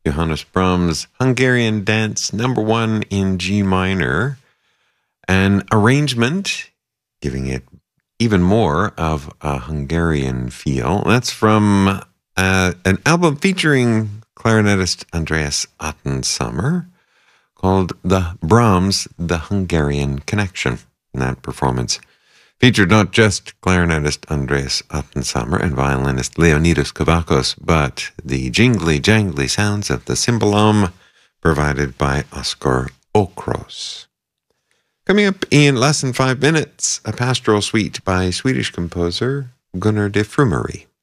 Johannes Brahms' Hungarian Dance #1 in G minor, an arrangement giving it even more of a Hungarian feel. That's from an album featuring clarinetist Andreas Ottensummer called The Brahms, The Hungarian Connection. And that performance featured not just clarinetist Andreas Ottensummer and violinist Leonidas Kavakos, but the jingly-jangly sounds of the cymbalom provided by Oskar Okros. Coming up in less than 5 minutes, a pastoral suite by Swedish composer Gunnar de Frumery.